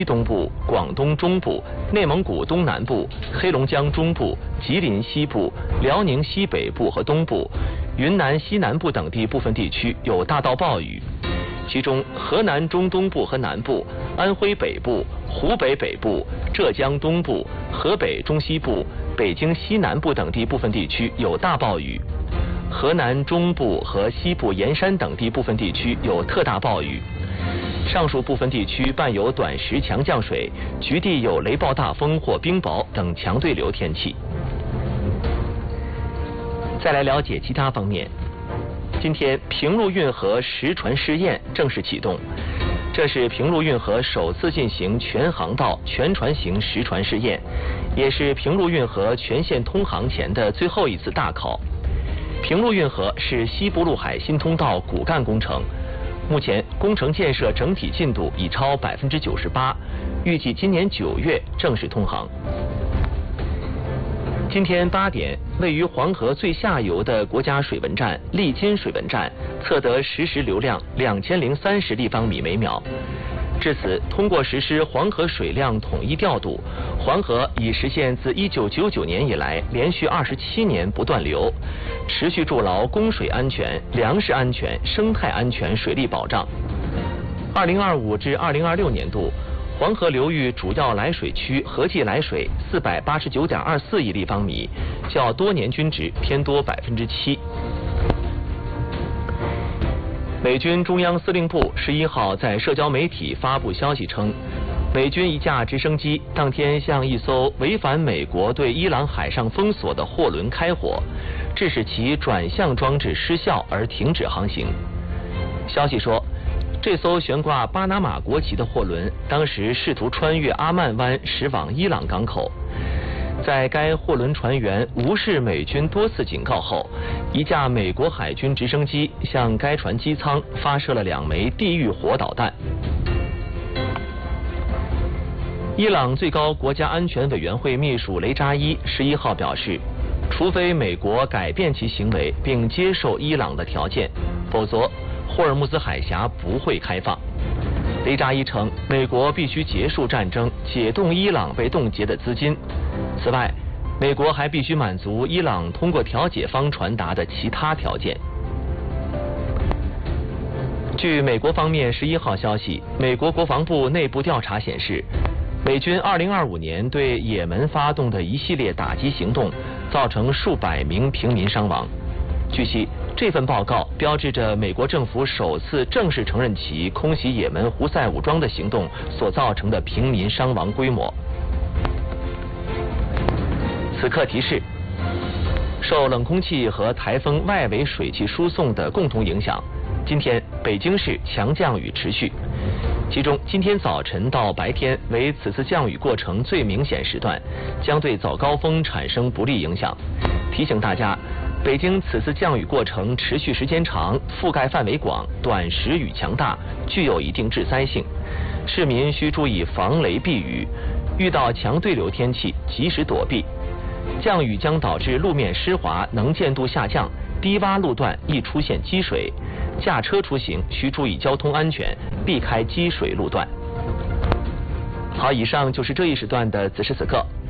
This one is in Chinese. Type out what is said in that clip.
东部、广东中部、内蒙古东南部、黑龙江中部、吉林西部、辽宁西北部和东部、云南西南部等地部分地区有大到暴雨，其中河南中东部和南部、安徽北部、湖北北部、浙江东部、河北中西部、北京西南部等地部分地区有大暴雨，河南中部和西部盐山等地部分地区有特大暴雨。上述部分地区伴有短时强降水，局地有雷暴大风或冰雹等强对流天气。再来了解其他方面。今天，平陆运河实船试验正式启动，这是平陆运河首次进行全航道全船型实船试验，也是平陆运河全线通航前的最后一次大考。平陆运河是西部陆海新通道骨干工程。目前工程建设整体进度已超98%，预计今年9月正式通航。今天8点，位于黄河最下游的国家水文站利津水文站测得实时流量2030立方米每秒。至此，通过实施黄河水量统一调度，黄河已实现自1999年以来连续27年不断流，持续筑牢供水安全、粮食安全、生态安全水利保障。2025至2026年度，黄河流域主要来水区合计来水489.24亿立方米，较多年均值偏多7%。美军中央司令部11号在社交媒体发布消息称，美军一架直升机当天向一艘违反美国对伊朗海上封锁的货轮开火，致使其转向装置失效而停止航行。消息说，这艘悬挂巴拿马国旗的货轮当时试图穿越阿曼湾驶往伊朗港口。在该货轮船员无视美军多次警告后，一架美国海军直升机向该船机舱发射了2枚地狱火导弹。伊朗最高国家安全委员会秘书雷扎伊11号表示，除非美国改变其行为并接受伊朗的条件，否则霍尔木兹海峡不会开放。雷扎伊称，美国必须结束战争，解冻伊朗被冻结的资金。此外，美国还必须满足伊朗通过调解方传达的其他条件。据美国方面11号消息，美国国防部内部调查显示，美军2025年对也门发动的一系列打击行动，造成数百名平民伤亡。据悉，这份报告标志着美国政府首次正式承认其空袭也门胡塞武装的行动所造成的平民伤亡规模。此刻提示：受冷空气和台风外围水汽输送的共同影响，今天北京市强降雨持续，其中今天早晨到白天为此次降雨过程最明显时段，将对早高峰产生不利影响。提醒大家，北京此次降雨过程持续时间长，覆盖范围广，短时雨强大，具有一定致灾性，市民需注意防雷避雨，遇到强对流天气及时躲避。降雨将导致路面湿滑，能见度下降，低洼路段易出现积水，驾车出行需注意交通安全，避开积水路段。好，以上就是这一时段的此时此刻。